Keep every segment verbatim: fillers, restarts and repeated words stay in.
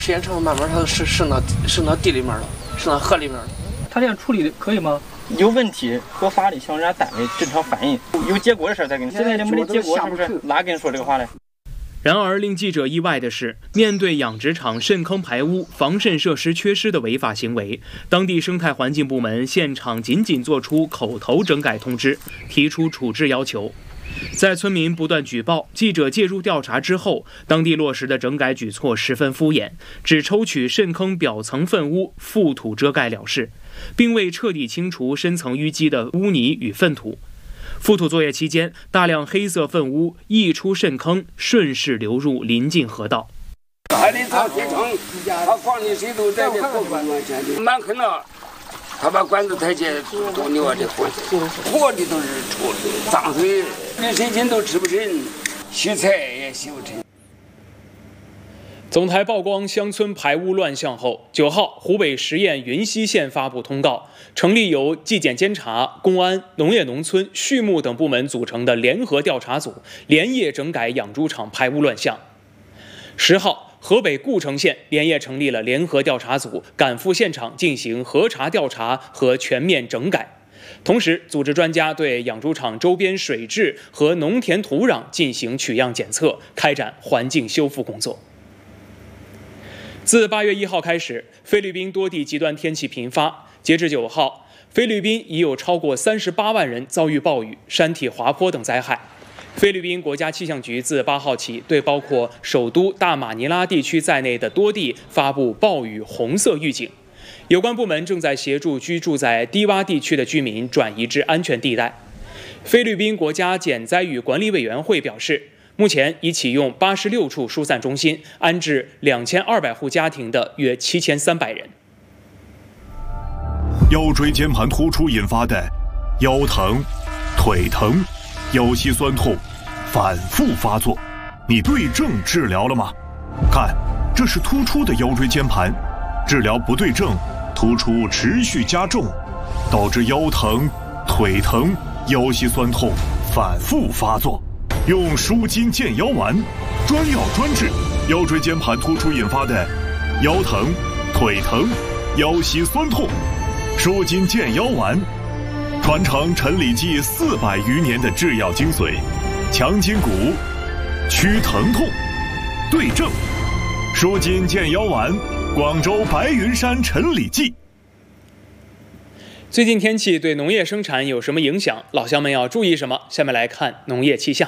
时间长，慢慢它渗渗到渗到地里面了，渗到河里面了。 他这样处理可以吗？有问题，合法的向人家单位正常反映，有结果的事再跟你。现在这没得结果，是不是？哪跟你说这个话嘞？ 然而，令记者意外的是，面对养殖场渗坑排污、防渗设施缺失的违法行为，当地生态环境部门现场仅仅作出口头整改通知，提出处置要求。在村民不断举报、记者介入调查之后，当地落实的整改举措十分敷衍，只抽取渗坑表层粪污、覆土遮盖了事，并未彻底清除深层淤积的污泥与粪土。覆土作业期间，大量黑色粪污溢出渗坑，顺势流入临近河道。 还得找水坑，他防的水都在这河管完全的满坑了。他把管子抬起来，多牛啊！这活活的都是臭的，脏水，连水井都吃不成，洗菜也洗不成。 总台曝光乡村排污乱象后，九号，湖北十堰云溪县发布通告，成立由纪检监察、公安、农业农村、畜牧等部门组成的联合调查组，连夜整改养猪场排污乱象。十号。河北固城县连夜成立了联合调查组，赶赴现场进行核查调查和全面整改。同时，组织专家对养猪场周边水质和农田土壤进行取样检测，开展环境修复工作。自八月一号开始，菲律宾多地极端天气频发。截至九号，菲律宾已有超过三十八万人遭遇暴雨、山体滑坡等灾害。菲律宾国家气象局自八号起，对包括首都大马尼拉地区在内的多地发布暴雨红色预警。有关部门正在协助居住在低洼地区的居民转移至安全地带。菲律宾国家减灾与管理委员会表示，目前已启用八十六处疏散中心，安置两千二百户家庭的约七千三百人。 腰椎间盘突出引发的腰疼、腿疼、腰膝酸痛反复发作，你对症治疗了吗？看，这是突出的腰椎间盘，治疗不对症，突出持续加重，导致腰疼、腿疼、腰膝酸痛反复发作。用舒筋健腰丸，专药专治腰椎间盘突出引发的腰疼、腿疼、腰膝酸痛。舒筋健腰丸传承陈李济四百余年的制药精髓，强筋骨，祛疼痛，对症。舒筋健腰丸，广州白云山陈李济。 最近天气对农业生产有什么影响？老乡们要注意什么？下面来看农业气象。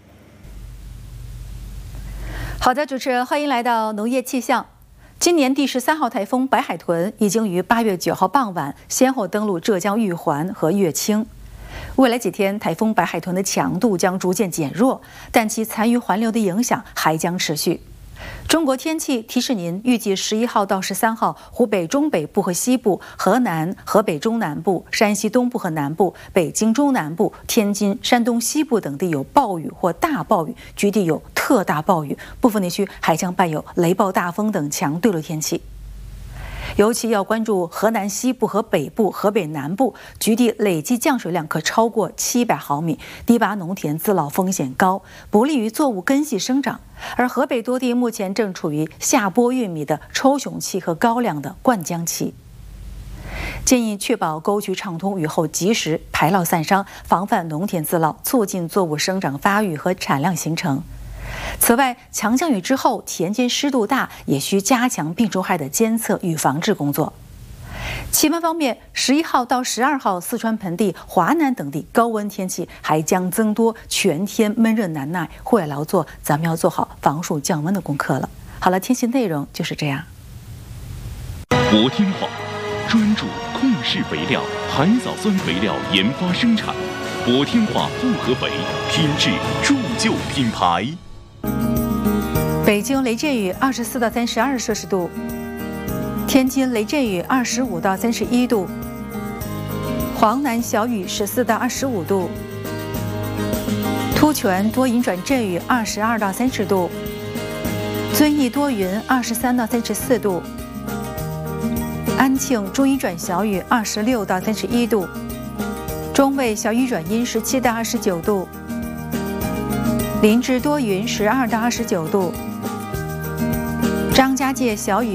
好的，主持人，欢迎来到农业气象。今年第十三号台风白海豚已经于八月九号傍晚先后登陆浙江玉环和乐清。未来几天，台风白海豚的强度将逐渐减弱，但其残余环流的影响还将持续。中国天气提示您，预计十一号到十三号，湖北中北部和西部、河南、河北中南部、山西东部和南部、北京中南部、天津、山东西部等地有暴雨或大暴雨，局地有特大暴雨，部分地区还将伴有雷暴大风等强对流天气。尤其要关注河南西部和北部、河北南部，局地累计降水量可超过七百毫米，低洼农田自涝风险高，不利于作物根系生长。而河北多地目前正处于下播玉米的抽熊期和高粱的灌浆期。建议确保沟渠畅通，雨后及时排涝散沙，防范农田自涝，促进作物生长发育和产量形成。此外，强降雨之后，田间湿度大，也需加强病虫害的监测与防治工作。气温方面，十一号到十二号，四川盆地、华南等地高温天气还将增多，全天闷热难耐，户外劳作咱们要做好防暑降温的功课了。好了，天气内容就是这样。 博天化专注控制肥料、海藻酸肥料研发生产，博天化复合肥品质铸就品牌。 北京雷阵雨二十四到三十二摄氏度，天津雷阵雨二十五到三十一度，黄南小雨十四到二十五度，突泉多云转阵雨二十二到三十度，遵义多云二十三到三十四度，安庆中阴转小雨二十六到三十一度，中卫小雨转阴十七到二十九度，林芝多云十二到二十九度，张家家界小雨。